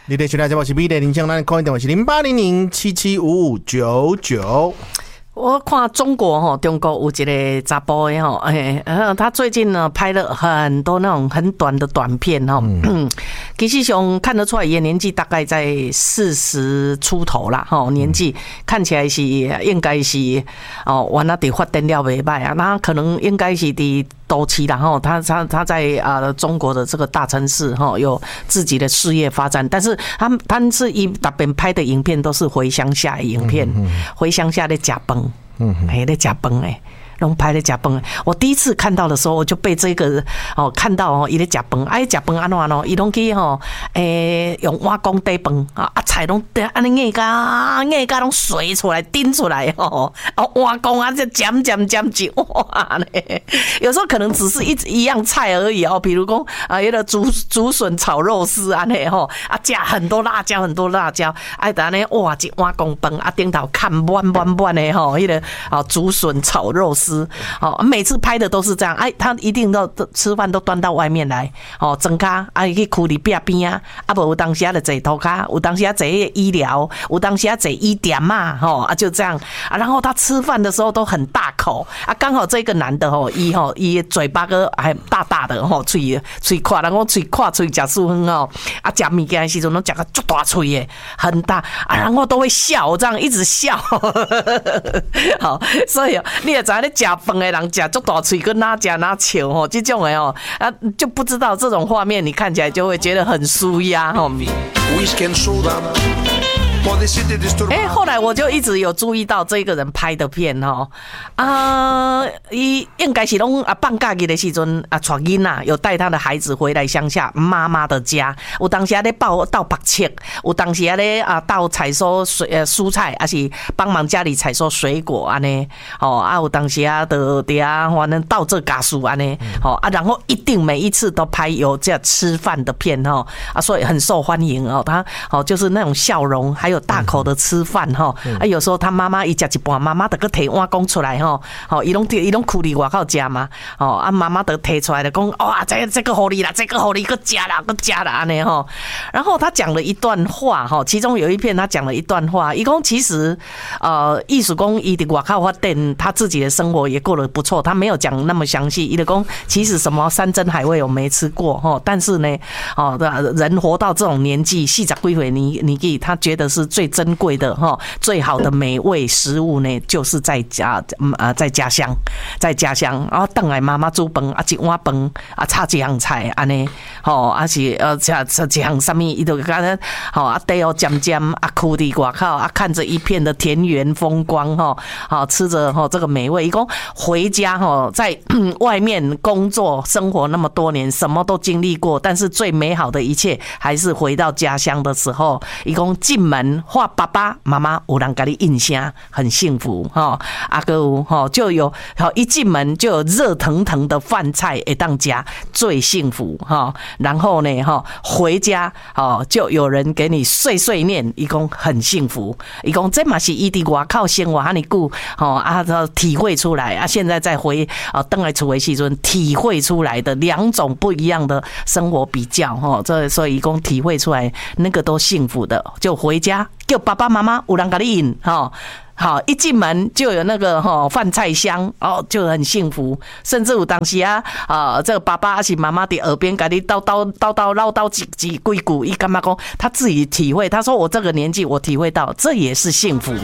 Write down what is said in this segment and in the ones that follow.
你的收听节目是美丽人生，咱的call in电话是0800775599。 我看中国中国有一个查甫的他最近呢拍了很多那种很短的短片其实上看得出来，也年纪大概在40出头啦年纪看起来是应该是原来在发展了袂歹啊，那可能应该是在都市啦他在中国的这个大城市有自己的事业发展，但是他是那边拍的影片都是回乡下的影片，回乡下在吃饭。在吃饭诶，拢拍在吃饭。我第一次看到的时候，我就被这个看到伊在吃饭，吃饭安怎喏？伊拢去用碗公底饭菜拢安尼硬甲拢水出来叮出来碗公这尖哇嘞！有时候可能只是一样菜而已比如讲那个竹笋炒肉丝安尼加很多辣椒等呢哇一碗公饭顶头看满的迄个竹笋炒肉丝每次拍的都是这样他一定都吃饭都端到外面来装卡去库里边无有当时就坐涂骹，有当时坐医疗，有当时坐医店就这样然后他吃饭的时候都很大口刚好这个男的伊嘴巴个还大大的嘴看人讲嘴看嘴吃素很吃物件的时阵拢吃个足大嘴的很大然后都会笑，这样一直笑好，所以你也知道你吃饭的人吃足大嘴跟哪吃哪笑这种的就不知道这种画面你看起来就会觉得很舒压后来我就一直有注意到这个人拍的片伊应该是拢放假日的时阵带囡仔有带他的孩子回来乡下妈妈的家，有当时咧倒白切，有当时咧倒采收蔬菜，还是帮忙家里采收水果安尼有当时就反正倒这家事安尼然后一定每一次都拍有这样吃饭的片所以很受欢迎他就是那种笑容还有大口的吃饭有时候他妈妈一吃一半，妈妈就去提碗公出来伊拢库里外口吃嘛妈妈就提出来就讲哇这个好你啦，这个好你去吃啦安尼然后他讲了一段话其中有一片他讲了一段话，伊讲其实艺术工伊在外口发展他自己的生活也过得不错，他没有讲那么详细，伊就讲其实什么山珍海味我没吃过但是呢人活到这种年纪40几岁年纪，他觉得是最珍贵的最好的美味食物呢，就是在家乡，然后回来妈妈煮饭一碗饭炒一样菜安尼是吃一样什么，伊就讲地尖尖哭伫外口看着一片的田园风光吃着这个美味，伊讲回家在外面工作生活那么多年，什么都经历过，但是最美好的一切还是回到家乡的时候，伊讲进门话爸爸妈妈有人给你应声，很幸福就有一进门就有热腾腾的饭菜会当吃，最幸福然后呢回家就有人给你碎碎念，伊讲很幸福，伊讲这嘛是伊伫外口生活很久体会出来现在再回回来厝的时阵体会出来的两种不一样的生活比较所以伊讲体会出来那个都幸福的，就回家叫爸爸妈妈有人给你引一进门就有那个饭菜香就很幸福，甚至有当时这个爸爸还是妈妈在耳边给你叨叨几句，伊干嘛讲他自己体会，他说我这个年纪我体会到这也是幸福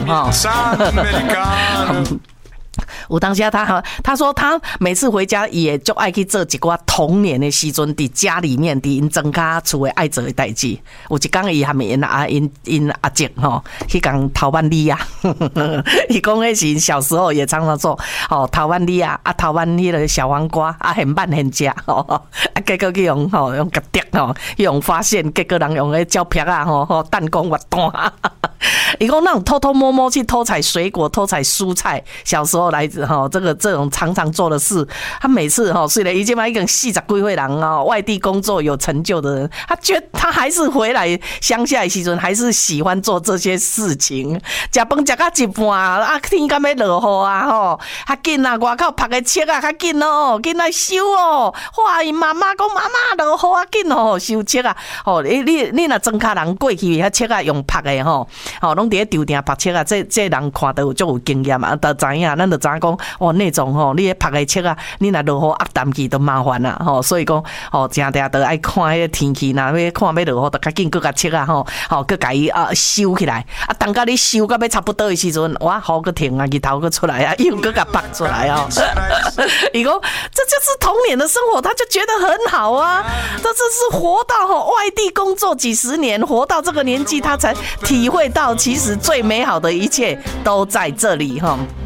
有当时他说他每次回家也就爱去做一寡童年的时阵在家里面在因庄脚厝的爱做的代志，有一天伊还没因阿姐去讲头万里伊讲那是小时候也常常做头万里头万那个小黄瓜很慢很吃结果去用夹掉用发现，结果人用那胶片弹弓活弹伊讲那种偷偷摸摸去偷采水果、偷采蔬菜，小时候来自这种常常做的事，他每次虽然已经已经40几岁人外地工作有成就的人，他还是回来乡下的时阵，还是喜欢做这些事情。食饭食到一半天敢要落雨较紧外口晒个切较紧紧来收哇！伊妈妈讲妈妈落雨紧收切你若庄脚人过去，遐切用晒的拢伫咧丢定晒切这人看到就有经验啊，都知影，咱就知影讲那种你咧晒的切你若落雨淡去都麻烦啦所以讲正定都爱看迄个天气，若要看要落雨，就较紧搁甲切搁甲伊收起来等到你收到要差不多的时阵，哇，雨搁停日头搁出来又搁甲拔出来伊讲这就是童年的生活，他就觉得很好啊。这是活到外地工作几十年，活到这个年纪，他才体会到其实最美好的一切都在这里